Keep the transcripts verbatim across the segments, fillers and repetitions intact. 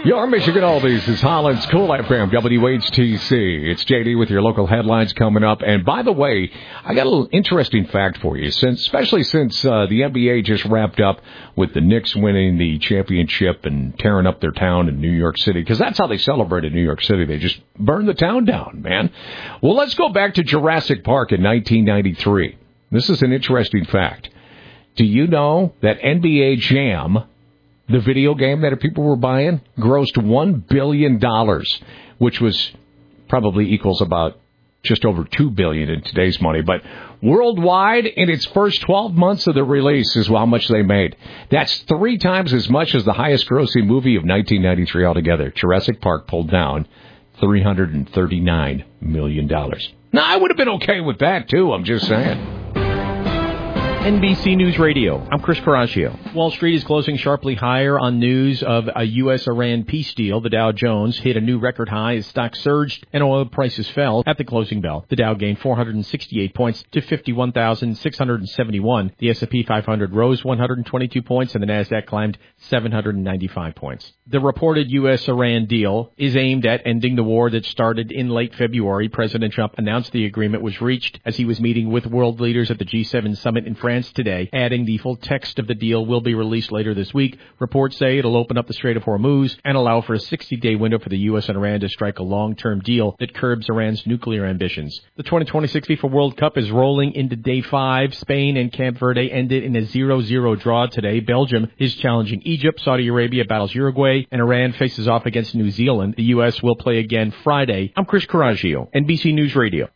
Your Michigan Oldies is Holland's Cool F M, W H T C. It's J D with your local headlines coming up. And by the way, I got a little interesting fact for you, since especially since uh, the N B A just wrapped up with the Knicks winning the championship and tearing up their town in New York City, because that's how they celebrated New York City. They just burned the town down, man. Well, let's go back to Jurassic Park in nineteen ninety-three. This is an interesting fact. Do you know that N B A Jam, the video game that people were buying, grossed one billion dollars, which was probably equals about just over two billion dollars in today's money. But worldwide, in its first twelve months of the release, is how much they made. That's three times as much as the highest-grossing movie of nineteen ninety-three altogether. Jurassic Park pulled down three hundred thirty-nine million dollars. Now, I would have been okay with that, too, I'm just saying. N B C News Radio. I'm Chris Coraggio. Wall Street is closing sharply higher on news of a U S Iran peace deal. The Dow Jones hit a new record high as stocks surged and oil prices fell at the closing bell. The Dow gained four hundred sixty-eight points to fifty-one thousand six hundred seventy-one. The S and P five hundred rose one hundred twenty-two points and the Nasdaq climbed seven hundred ninety-five points. The reported U S Iran deal is aimed at ending the war that started in late February. President Trump announced the agreement was reached as he was meeting with world leaders at the G seven summit in France today, adding the full text of the deal will be released later this week. Reports say it'll open up the Strait of Hormuz and allow for a sixty-day window for the U S and Iran to strike a long-term deal that curbs Iran's nuclear ambitions. The twenty twenty-six FIFA World Cup is rolling into day five. Spain and Cape Verde ended in a zero zero draw today. Belgium is challenging Egypt. Saudi Arabia battles Uruguay, and Iran faces off against New Zealand. The U S will play again Friday. I'm Chris Coraggio, N B C News Radio.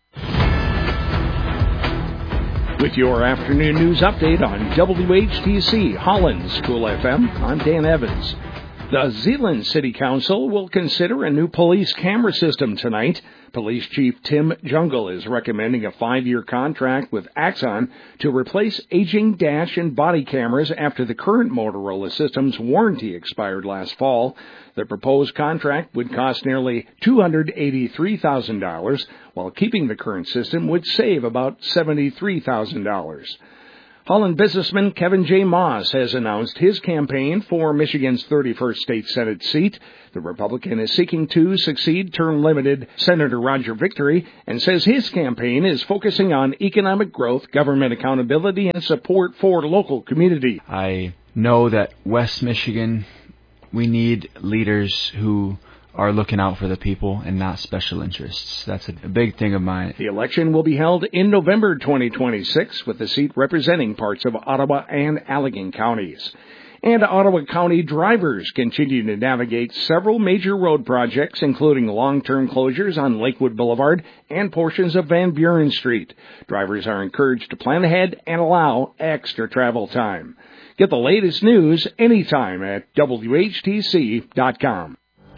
With your afternoon news update on W H T C, Holland's Cool F M, I'm Dan Evans. The Zeeland City Council will consider a new police camera system tonight. Police Chief Tim Jungle is recommending a five-year contract with Axon to replace aging dash and body cameras after the current Motorola system's warranty expired last fall. The proposed contract would cost nearly two hundred eighty-three thousand dollars, while keeping the current system would save about seventy-three thousand dollars. Holland businessman Kevin J. Moss has announced his campaign for Michigan's thirty-first state Senate seat. The Republican is seeking to succeed term-limited Senator Roger Victory and says his campaign is focusing on economic growth, government accountability, and support for local community. I know that West Michigan, we need leaders who are looking out for the people and not special interests. That's a big thing of mine. The election will be held in November twenty twenty-six, with the seat representing parts of Ottawa and Allegan counties. And Ottawa County drivers continue to navigate several major road projects, including long-term closures on Lakewood Boulevard and portions of Van Buren Street. Drivers are encouraged to plan ahead and allow extra travel time. Get the latest news anytime at W H T C dot com.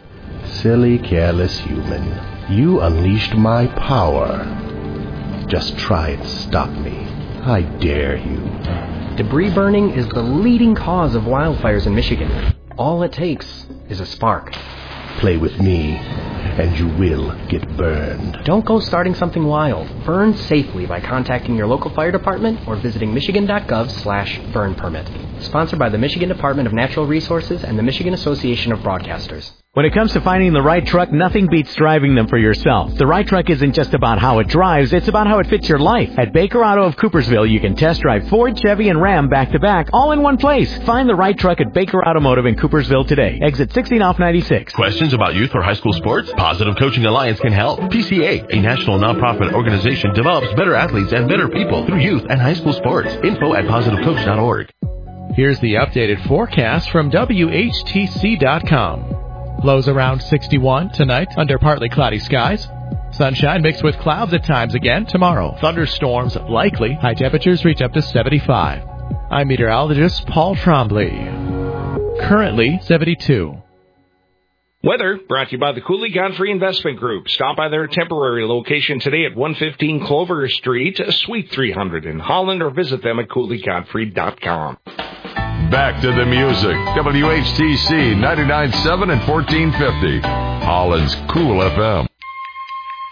Silly, careless human. You unleashed my power. Just try and stop me. I dare you. Debris burning is the leading cause of wildfires in Michigan. All it takes is a spark. Play with me, and you will get burned. Don't go starting something wild. Burn safely by contacting your local fire department or visiting michigan.gov slash burn permit. Sponsored by the Michigan Department of Natural Resources and the Michigan Association of Broadcasters. When it comes to finding the right truck, nothing beats driving them for yourself. The right truck isn't just about how it drives, it's about how it fits your life. At Baker Auto of Coopersville, you can test drive Ford, Chevy, and Ram back-to-back, all in one place. Find the right truck at Baker Automotive in Coopersville today. Exit sixteen off ninety-six. Questions about youth or high school sports? Positive Coaching Alliance can help. P C A, a national nonprofit organization, develops better athletes and better people through youth and high school sports. Info at positive coach dot org. Here's the updated forecast from W H T C dot com. Lows around sixty-one tonight under partly cloudy skies. Sunshine mixed with clouds at times again tomorrow. Thunderstorms likely. High temperatures reach up to seventy-five. I'm meteorologist Paul Trombley. Currently seventy-two. Weather brought to you by the Cooley Godfrey Investment Group. Stop by their temporary location today at one fifteen Clover Street, Suite three hundred in Holland, or visit them at cooley godfrey dot com. Back to the music. W H T C ninety-nine point seven and fourteen fifty. Holland's Cool F M.